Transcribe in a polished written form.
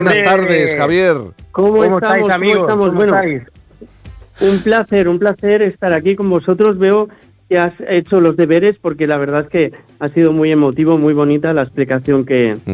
Buenas tardes, Javier. ¿Cómo estáis, amigos? ¿Cómo estamos? Bueno, un placer estar aquí con vosotros. Veo que has hecho los deberes porque la verdad es que ha sido muy emotivo, muy bonita la explicación que